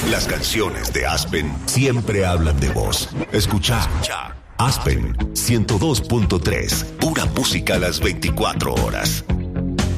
Las canciones de Aspen siempre hablan de vos. Escucha. Aspen 102.3. Pura música a las 24 horas.